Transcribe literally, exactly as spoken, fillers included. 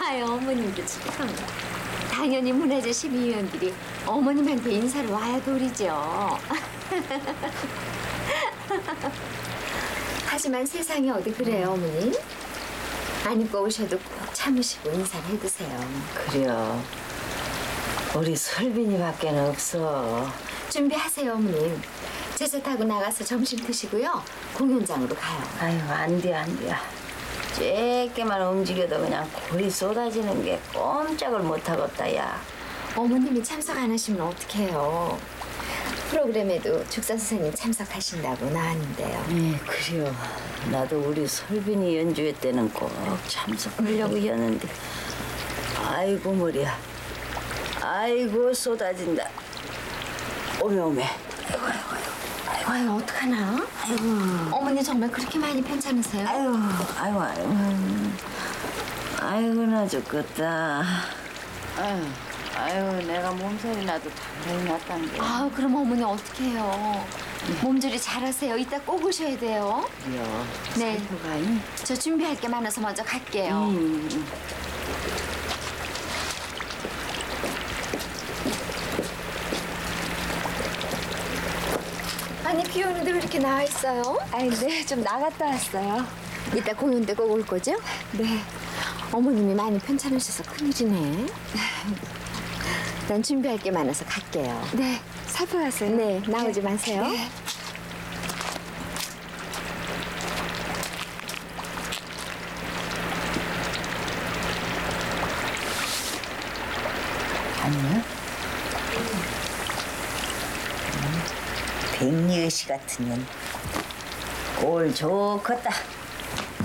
아유, 어머님도 참. 당연히 문화재 심의위원들이 어머님한테 인사를 와야 도리죠. 하지만 세상이 어디 그래요, 어머님? 안 입고 오셔도 꼭 참으시고 인사를 해두세요. 그래요. 우리 설빈이밖에 없어. 준비하세요, 어머님. 제차 타고 나가서 점심 드시고요. 공연장으로 가요. 아유, 안 돼, 안 돼. 쬐게만 움직여도 그냥 골이 쏟아지는 게 꼼짝을 못하겠다, 야. 어머님이 참석 안 하시면 어떡해요. 프로그램에도 죽사 선생님 참석하신다고 나왔는데요. 네, 그래요. 나도 우리 설빈이 연주회 때는 꼭 참석하려고 했는데. 아이고, 머리야. 아이고, 쏟아진다. 오메, 오메. 아이고, 아이고, 아이고. 아유, 어떡하나? 아이고. 어머니 정말 그렇게 많이 편찮으세요? 아이고, 아이고, 아이고. 아이고, 나 죽겠다. 아유, 아유, 내가 몸살이 나도 당연히 났단 게. 아, 그럼 어머니 어떡해요? 몸조리 잘하세요. 이따 꼭 오셔야 돼요. 그래요. 네. 살펴가니? 저 준비할 게 많아서 먼저 갈게요. 음. 아니, 비 오는데 왜 이렇게 나와 있어요? 아니, 네, 좀 나갔다 왔어요. 이따 공연 때 꼭 올 거죠? 네. 어머님이 많이 편찮으셔서 큰일이네. 난 준비할 게 많아서 갈게요. 네, 살펴가세요. 네, 나오지 마세요. 네. 아니요. 백리의시 같은 년. 꼴 좋겠다.